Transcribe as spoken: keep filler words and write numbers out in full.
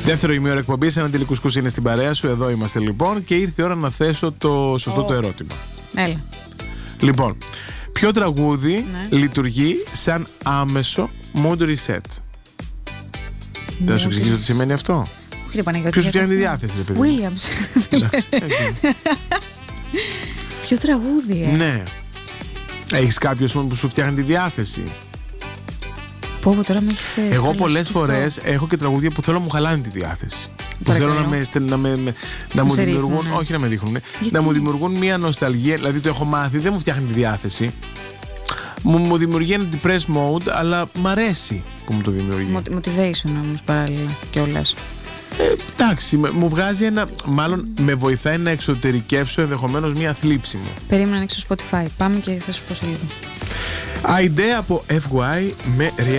Δεύτερο ημίωρο εκπομπής, ένα τηλεκουσκούς είναι στην παρέα σου. Εδώ είμαστε λοιπόν και ήρθε η ώρα να θέσω το σωστό oh. το ερώτημα. Έλα. Λοιπόν, ποιο τραγούδι ναι. λειτουργεί σαν άμεσο mood reset? Δεν θα σου εξηγήσω τι σημαίνει αυτό. Ποιος σου φτιάχνει τη διάθεση, ρε παιδί? Williams. Ποιο τραγούδι, ε? Ναι. Έχεις κάποιος που σου φτιάχνει τη διάθεση? Πω, τώρα με έχεις, εγώ πολλές φορές έχω και τραγούδια που θέλω να μου χαλάνε τη διάθεση. Που θέλω να, με, να, με, να, να μου δημιουργούν, ρίχνουν, ναι. όχι να με ρίχνουν, να μου δημιουργούν μια νοσταλγία. Δηλαδή το έχω μάθει, δεν μου φτιάχνει τη διάθεση. Μου, μου δημιουργεί ένα depressed mode, αλλά μ' αρέσει που μου το δημιουργεί. Motivation όμως παράλληλα κιόλας. Ε, εντάξει, μου βγάζει ένα. Μάλλον με βοηθάει να εξωτερικεύσω ενδεχομένως μια θλίψη μου. Περίμενα να ανοίξω στο Spotify. Πάμε και θα σου πω σε λίγο. Idea από εφ γουάι με